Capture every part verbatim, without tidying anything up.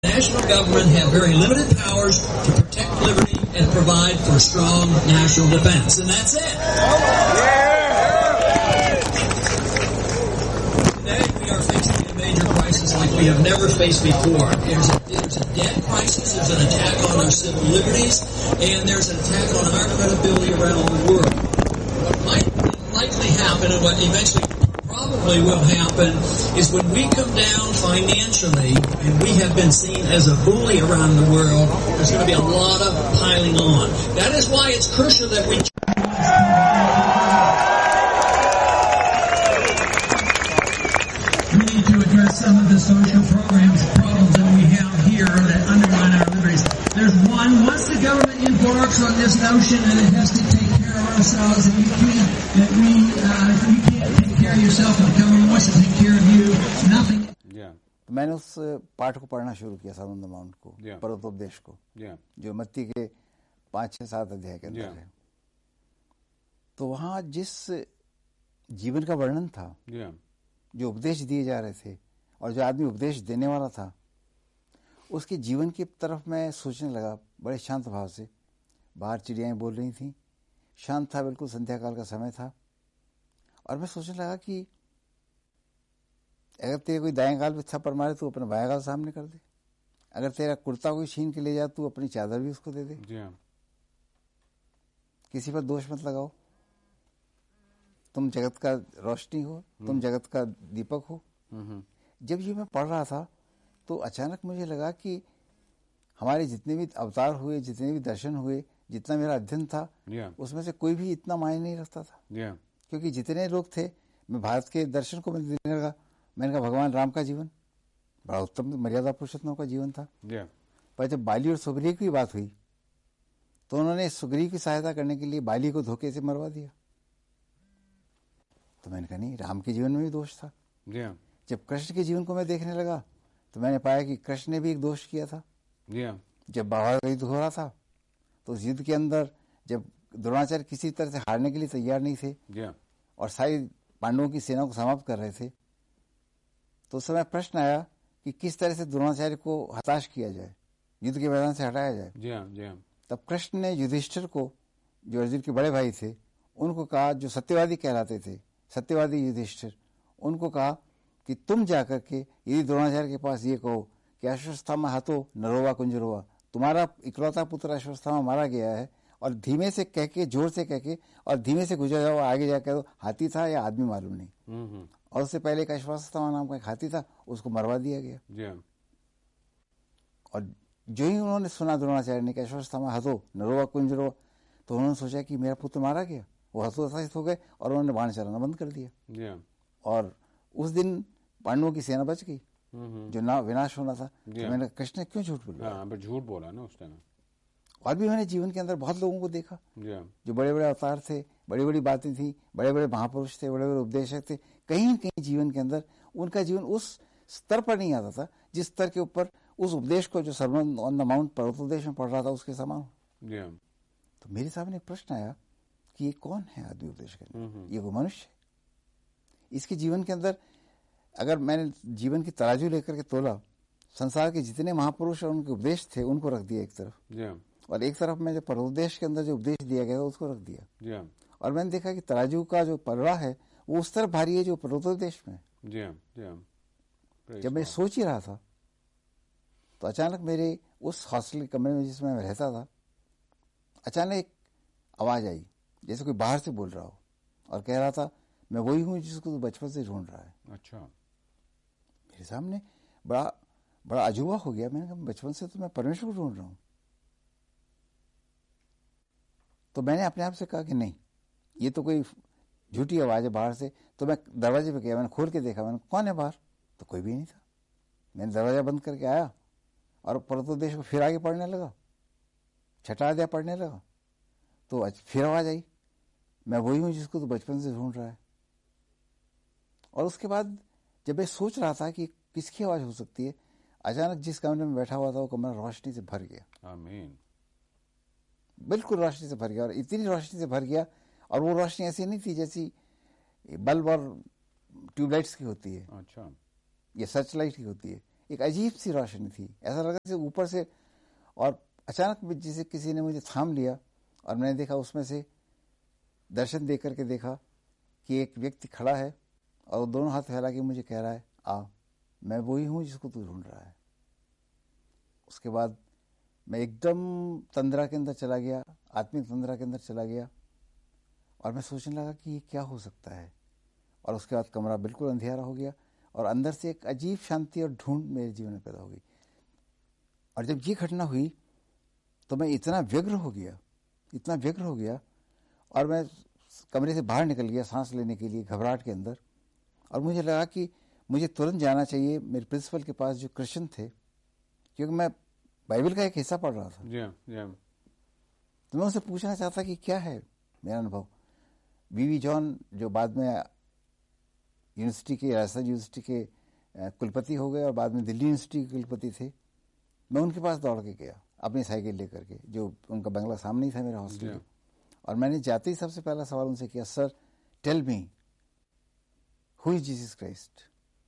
National government have very limited powers to protect liberty and provide for strong national defense, and that's it. Today we are facing a major crisis like we have never faced before. There's a, there's a debt crisis, there's an attack on our civil liberties, and there's an attack on our credibility around the world. What might likely happen, and what eventually probably will happen, is when we come down financially and we have been seen as a bully around the world, there's going to be a lot of piling on. That is why it's crucial that we we need to address some of the social programs problems that we have here that undermine our liberties. There's one, once the government embarks on this notion that it has to take care of ourselves, and you can't, that we, uh, you can't take care of yourself and the government wants to take care of you, nothing. Yeah. तो मैंने उस पाठ को पढ़ना शुरू किया, sermon on the mount को, Yeah. पर्वतोपदेश को, Yeah. जो मत्ती के पांच छह सात अध्याय के अंदर Yeah. है। तो वहां जिस जीवन का वर्णन था, Yeah. जो उपदेश दिए जा रहे थे और जो आदमी उपदेश देने वाला था, उसके जीवन की तरफ मैं सोचने लगा बड़े शांत भाव से। बाहर चिड़ियाएं बोल रही थी, शांत था, बिल्कुल संध्या काल का समय था, और मैं सोचने लगा कि अगर तेरे कोई दाएं गाल पे थप्पड़ मारे तो अपना बाएं गाल सामने कर दे, अगर तेरा कुर्ता कोई छीन के ले जा तू अपनी चादर भी उसको दे दे। Yeah. किसी पर दोष मत लगाओ। तुम जगत का रोशनी हो, तुम जगत का दीपक हो। Mm-hmm. जब ये मैं पढ़ रहा था तो अचानक मुझे लगा कि हमारे जितने भी अवतार हुए, जितने भी दर्शन हुए, जितना मेरा अध्ययन था, Yeah. उसमें से कोई भी इतना मायने नहीं रखता था। Yeah. क्योंकि जितने लोग थे, मैं भारत के दर्शन को मैं देखने लगा, मैंने कहा भगवान राम का जीवन बड़ा उत्तम मर्यादा पुरुषोत्तम का जीवन था। Yeah. पर जब बाली और सुग्रीव की बात हुई तो उन्होंने सुग्रीव की सहायता करने के लिए बाली को धोखे से मरवा दिया। तो मैंने कहा नहीं, राम के जीवन में भी दोष था। Yeah. जब कृष्ण के जीवन को मैं देखने लगा तो मैंने पाया कि कृष्ण ने भी एक दोष किया था। Yeah. जब बाबा का युद्ध हो रहा था तो उस युद्ध के अंदर जब द्रोणाचार्य किसी तरह से हारने के लिए तैयार नहीं थे Yeah. और सारी पांडवों की सेना को समाप्त कर रहे थे, तो उस समय प्रश्न आया कि किस तरह से द्रोणाचार्य को हताश किया जाए, युद्ध के मैदान से हटाया जाए। Yeah. Yeah. तब कृष्ण ने युधिष्ठिर को, जो अर्जुन के बड़े भाई थे, उनको कहा, जो सत्यवादी कहलाते थे, सत्यवादी युधिष्ठिर, उनको कहा कि तुम जाकर के यदि द्रोणाचार्य के पास ये कहो कि अश्वत्थामा हतो नरोवा कुंजरोवा, तुम्हारा इकलौता पुत्र अश्वत्थामा मारा गया है, और धीमे से कह के, जोर से कह के और धीमे से गुजर जाओ, आगे जाकर दो हाथी था या आदमी मालूम नहीं। Mm-hmm. और उससे पहले एक अश्वत्थामा नाम का एक हाथी था, उसको मरवा दिया गया। Yeah. और जो ही उन्होंने सुना द्रोणाचार्य ने कि अश्वत्थामा हतो नरोवा कुंजरोवा, तो उन्होंने सोचा कि मेरा पुत्र मारा गया, वो हतोत्साहित हो गए और उन्होंने बाण चलाना बंद कर दिया। Yeah. और उस दिन पांडवों की सेना बच गई, Mm-hmm. जो ना विनाश होना था। Yeah. तो मैंने कहा, कृष्ण ने क्यों झूठ बोला? हाँ, पर झूठ बोला ना उस टाइम। और भी मैंने जीवन के अंदर बहुत लोगों को देखा Yeah. जो बड़े बड़े अवतार थे, बड़ी बड़ी बातें थी, बड़े बड़े महापुरुष थे, बड़े बड़े उपदेशक थे, कहीं न कहीं जीवन के अंदर उनका जीवन उस स्तर पर नहीं आता था जिस स्तर के ऊपर उस उपदेश को, जो सर्मन ऑन द माउंट पर्वतोपदेश में पढ़ रहा था, उसके समान। Yeah. तो मेरे सामने प्रश्न आया कि ये कौन है आदमी उपदेश करने? Mm-hmm. ये वो मनुष्य है। इसके जीवन के अंदर अगर मैंने जीवन की तराजू लेकर के तोला, संसार के जितने महापुरुष और उनके उपदेश थे उनको रख दिया एक तरफ, Yeah. और एक तरफ में जो पर्वतोपदेश के अंदर जो उपदेश दिया गया था उसको रख दिया। Yeah. और मैंने देखा कि तराजू का जो पलड़ा है वो उस तरफ भारी है जो पर्वतोपदेश में है। Yeah. Yeah. Praise जब मैं God. सोच ही रहा था तो अचानक मेरे उस हॉस्टल के कमरे में जिसमें मैं रहता था, अचानक एक आवाज आई जैसे कोई बाहर से बोल रहा हो और कह रहा था, मैं वही हूं जिसको तू बचपन से ढूंढ रहा है। अच्छा। मेरे सामने बड़ा बड़ा अजूबा हो गया। मैंने कहा, बचपन से तो मैं परमेश्वर को ढूंढ रहा हूं। तो मैंने अपने आप से कहा कि नहीं, ये तो कोई झूठी आवाज है बाहर से। तो मैं दरवाजे पे गया, मैंने खोल के देखा, मैंने कौन है बाहर, तो कोई भी नहीं था। मैंने दरवाजा बंद करके आया और पर्वतोपदेश को फिर आगे पढ़ने लगा, छठा अध्याय पढ़ने लगा। तो फिर आवाज आई, मैं वही हूं जिसको तो बचपन से ढूंढ रहा है। और उसके बाद जब मैं सोच रहा था कि किसकी आवाज हो सकती है, अचानक जिस कमरे में बैठा हुआ था वो कमरा रोशनी से भर गया। आमीन। बिल्कुल रोशनी से भर गया, और इतनी रोशनी से भर गया, और वो रोशनी ऐसी नहीं थी जैसी बल्ब और ट्यूबलाइट्स की होती है अच्छा। या सर्च लाइट की होती है। एक अजीब सी रोशनी थी, ऐसा लगा जैसे ऊपर से, और अचानक जैसे किसी ने मुझे थाम लिया और मैंने देखा उसमें से दर्शन देख करके देखा कि एक व्यक्ति खड़ा है और दोनों हाथ फैला के मुझे कह रहा है, आ, मैं वही हूं जिसको तू ढूंढ रहा है। उसके बाद मैं एकदम तंद्रा के अंदर चला गया, आत्मिक तंद्रा के अंदर चला गया, और मैं सोचने लगा कि ये क्या हो सकता है। और उसके बाद कमरा बिल्कुल अंधेरा हो गया और अंदर से एक अजीब शांति और ढूंढ मेरे जीवन में पैदा हो गई। और जब ये घटना हुई तो मैं इतना व्यग्र हो गया, इतना व्यग्र हो गया, और मैं कमरे से बाहर निकल गया सांस लेने के लिए घबराहट के अंदर। और मुझे लगा कि मुझे तुरंत जाना चाहिए मेरे प्रिंसिपल के पास जो क्रिश्चियन थे, क्योंकि मैं बाइबल का एक हिस्सा पढ़ रहा था। yeah, yeah. तो मैं उनसे पूछना चाहता कि क्या है मेरा अनुभव। वीवी जॉन जो बाद में यूनिवर्सिटी के, राजस्थान यूनिवर्सिटी के कुलपति हो गए और बाद में दिल्ली यूनिवर्सिटी के कुलपति थे, मैं उनके पास दौड़ के गया अपनी साइकिल लेकर के, जो उनका बंगला सामने ही था मेरा हॉस्टल yeah. और मैंने जाते ही सबसे पहला सवाल उनसे किया, sir tell me who is Jesus Christ.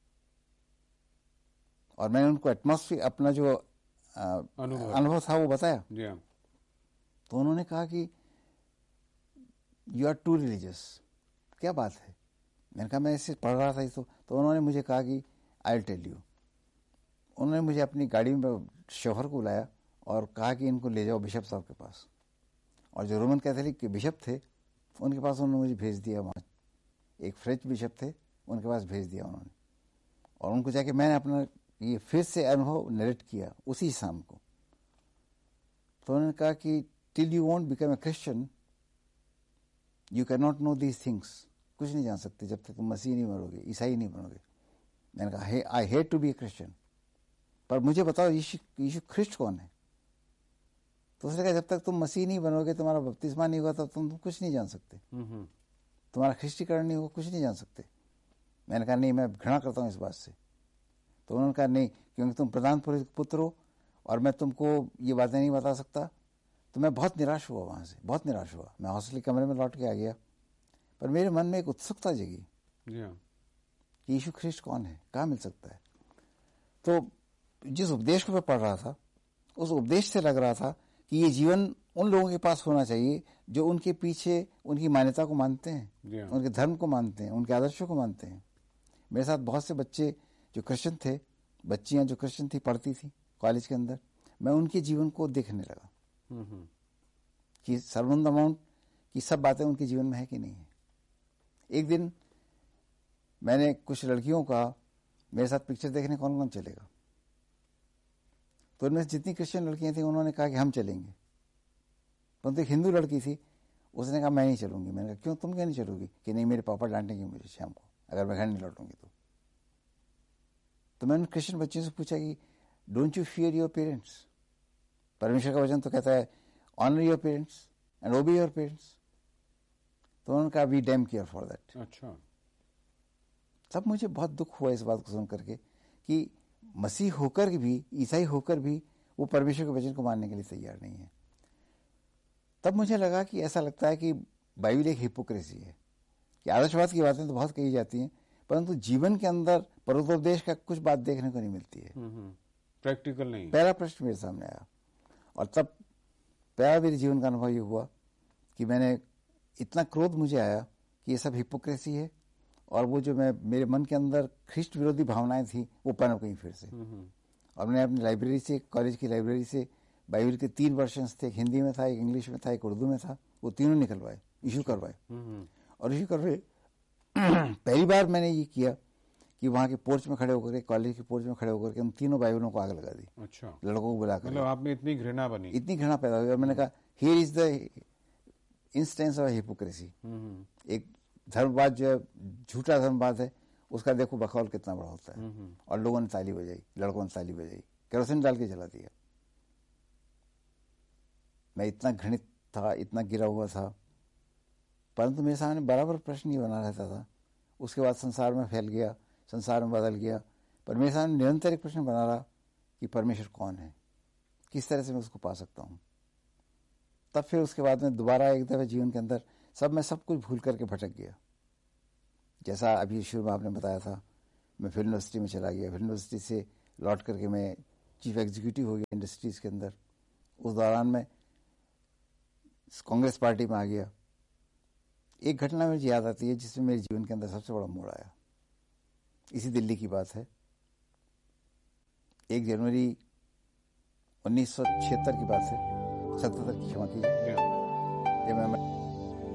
और मैंने उनको एटमॉस्फेयर, अपना जो अनुभव था वो बताया। yeah. तो उन्होंने कहा कि यू आर टू रिलीजियस। क्या बात है? मैंने कहा मैं इसे पढ़ रहा था तो, तो उन्होंने मुझे कहा कि आई विल टेल यू। उन्होंने मुझे अपनी गाड़ी में शोहर को बुलाया और कहा कि इनको ले जाओ बिशप साहब के पास। और जो रोमन कैथोलिक के बिशप थे उनके पास उन्होंने मुझे भेज दिया। वहाँ एक फ्रेंच बिशप थे, उनके पास भेज दिया उन्होंने। और उनको जाके मैंने अपना ये फिर से अनुभव नरेट किया उसी शाम को। तो उन्होंने कहा कि till you won't become a Christian you can not know these things. कुछ नहीं जान सकते जब तक तुम मसीह नहीं बनोगे, ईसाई नहीं बनोगे। मैंने कहा I hate to be A Christian, पर मुझे बताओ यीशु यीशु ख्रिस्ट कौन है। तो उसने कहा जब तक तुम मसीह नहीं बनोगे, तुम्हारा बपतिस्मा नहीं हुआ, तो तुम कुछ नहीं जान सकते, तुम्हारा ख्रिस्टीकरण नहीं हुआ, कुछ नहीं जान सकते। मैंने कहा नहीं, मैं घृणा करता हूँ इस बात से। तो उन्होंने कहा नहीं, क्योंकि तुम प्रधान पुत्र हो और मैं तुमको ये बातें नहीं बता सकता। तो मैं बहुत निराश हुआ, वहाँ से बहुत निराश हुआ। मैं हॉस्टल के कमरे में लौट के आ गया, पर मेरे मन में एक उत्सुकता जगी कि यीशु ख्रिस्ट कौन है, कहाँ मिल सकता है। तो जिस उपदेश को मैं पढ़ रहा था उस उपदेश से लग रहा था कि ये जीवन उन लोगों के पास होना चाहिए जो उनके पीछे उनकी मान्यता को मानते हैं, उनके धर्म को मानते हैं, उनके आदर्शों को मानते हैं। मेरे साथ बहुत से बच्चे जो क्रिश्चियन थे, बच्चियां जो क्रिश्चियन थी, पढ़ती थी कॉलेज के अंदर। मैं उनके जीवन को देखने लगा कि सर्वनंद अमाउंट की सब बातें उनके जीवन में है कि नहीं है। एक दिन मैंने कुछ लड़कियों का मेरे साथ पिक्चर देखने कौन कौन चलेगा, तो उनमें से जितनी क्रिश्चियन लड़कियां थी उन्होंने कहा कि हम चलेंगे। परंतु एक हिंदू लड़की थी, उसने कहा मैं नहीं चलूंगी। मैंने कहा क्यों, तुम क्या नहीं चलोगी? कि नहीं, मेरे पापा डांटेंगे मुझे शाम को अगर मैं घर नहीं लौटूंगी तो। तो मैंने क्रिश्चियन बच्चों से पूछा कि don't you fear your parents. परमेश्वर का वचन तो कहता है ऑनर योर पेरेंट्स एंड ओबे योर पेरेंट्स। तो उन्होंने कहा we dam care for that. अच्छा। तब मुझे बहुत दुख हुआ इस बात को सुन करके कि मसीह होकर भी, ईसाई होकर भी वो परमेश्वर के वचन को मानने के लिए तैयार नहीं है। तब मुझे लगा कि ऐसा लगता है कि बाइबल एक हिपोक्रेसी है कि आदर्शवाद की बातें तो बहुत कही जाती हैं, परंतु जीवन के अंदर परोपदेश का कुछ बात देखने को नहीं मिलती है, प्रैक्टिकल नहीं। पहला प्रश्न मेरे सामने आया और तब पहला मेरे जीवन का अनुभव ये हुआ कि मैंने इतना क्रोध मुझे आया कि ये सब हिपोक्रेसी है, और वो जो मैं मेरे मन के अंदर ख्रिस्ट विरोधी भावनाएं थी वो पनप गई फिर से। और मैंने अपनी लाइब्रेरी से, कॉलेज की लाइब्रेरी से बाइबल के तीन वर्जन्स थे, एक हिंदी में था, एक इंग्लिश में था, एक उर्दू में था, वो तीनों निकलवाए, इशू करवाए। और इशू करवाए पहली बार मैंने ये किया कि वहाँ के पोर्च में खड़े होकर के, कॉलेज के पोर्च में खड़े होकर के उन तीनों बाइबलों को आग लगा दी। अच्छा। लड़कों को बुलाकर। मतलब आप में इतनी घृणा बनी, इतनी घृणा पैदा हुई। और मैंने कहा here is the instance of hypocrisy. एक धर्मवाद जो है, झूठा धर्मवाद है, उसका देखो बखौल कितना बड़ा होता है। और लोगों ने ताली बजाई, लड़कों ने ताली बजाई, केरोसिन डाल के जला दिया। मैं इतना घृणित था, इतना गिरा हुआ था, परंतु मेरे सामने बराबर प्रश्न ही बना रहता था। उसके बाद संसार में फैल गया, संसार में बदल गया, पर मेरे सामने निरंतर एक प्रश्न बना रहा कि परमेश्वर कौन है, किस तरह से मैं उसको पा सकता हूँ। तब फिर उसके बाद में दोबारा एक दफे जीवन के अंदर सब मैं सब कुछ भूल करके भटक गया। जैसा अभी शुरू में आपने बताया था, मैं फिल्म यूनिवर्सिटी में चला गया, फिल्म यूनिवर्सिटी से लौट करके मैं चीफ एग्जीक्यूटिव हो गया इंडस्ट्रीज के अंदर। उस दौरान मैं कांग्रेस पार्टी में आ गया। एक घटना मुझे याद आती है जिसमें मेरे जीवन के अंदर सबसे बड़ा मोड़ आया। इसी दिल्ली की बात है। एक जनवरी उन्नीस सौ छिहत्तर की बात है, सतहत्तर की क्षमा कीजिए, जब मैं